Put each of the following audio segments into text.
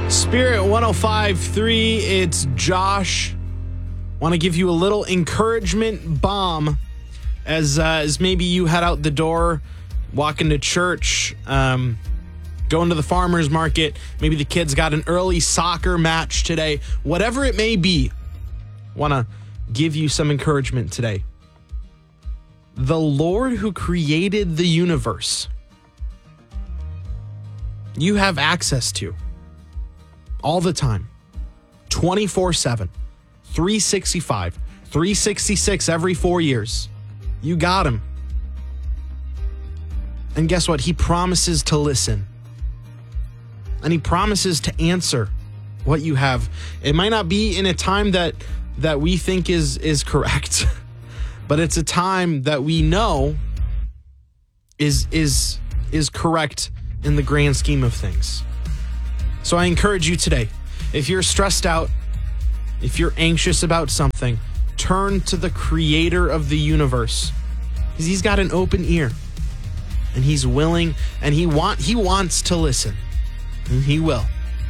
Spirit 105.3, it's Josh. Want to give you a little encouragement bomb as maybe you head out the door, walking to church, going to the farmer's market. Maybe the kids got an early soccer match today. Whatever it may be, want to give you some encouragement today. The Lord who created the universe, you have access to all the time, 24/7, 365, 366 every 4 years. You got him. And guess what? He promises to listen. And he promises to answer what you have. It might not be in a time that we think is correct, but it's a time that we know is correct in the grand scheme of things. So I encourage you today, if you're stressed out, if you're anxious about something, turn to the creator of the universe, because he's got an open ear and he's willing and he wants to listen, and he will.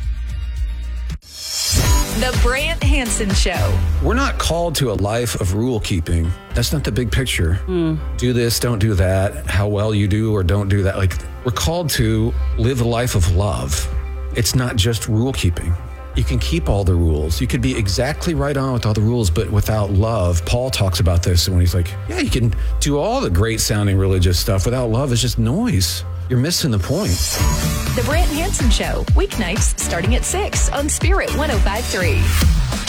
The Brant Hansen Show. We're not called to a life of rule keeping. That's not the big picture. Do this, don't do that, how well you do or don't do that. Like, we're called to live a life of love. It's not just rule keeping. You can keep all the rules. You could be exactly right on with all the rules, but without love. Paul talks about this when he's like, yeah, you can do all the great sounding religious stuff. Without love, it's just noise. You're missing the point. The Brant Hansen Show, weeknights starting at 6 on Spirit 105.3.